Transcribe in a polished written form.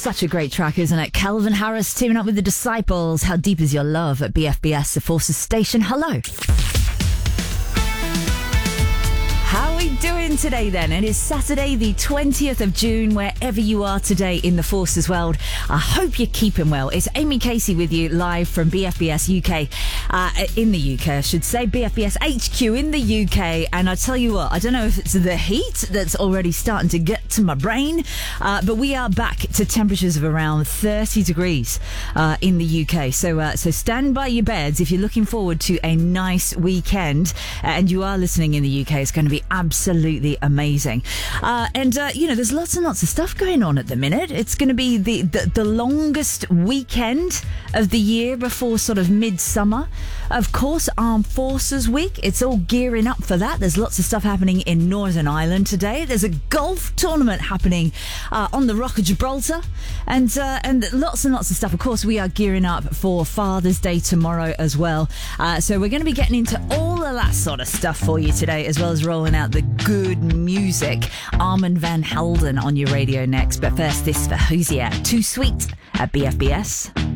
such a great track, isn't it? Calvin Harris teaming up with the Disciples. How Deep Is Your Love at BFBS, the Forces Station. Hello. How are we doing today then? It is Saturday the 20th of June, wherever you are today in the Forces world. I hope you're keeping well. It's Amy Casey with you live from BFBS UK, in the UK I should say, BFBS HQ in the UK. And I tell you what, I don't know if it's the heat that's already starting to get to my brain, but we are back to temperatures of around 30 degrees in the UK. So stand by your beds if you're looking forward to a nice weekend and you are listening in the UK. It's going to be absolutely amazing. There's lots and lots of stuff going on at the minute. It's going to be the longest weekend of the year before sort of midsummer. Of course, Armed Forces Week. It's all gearing up for that. There's lots of stuff happening in Northern Ireland today. There's a golf tournament happening on the Rock of Gibraltar, and lots and lots of stuff. Of course, we are gearing up for Father's Day tomorrow as well. So we're going to be getting into all of that sort of stuff for you today, as well as rolling out the good music. Armand Van Helden on your radio next. But first, this for Hosier, Too Sweet at BFBS.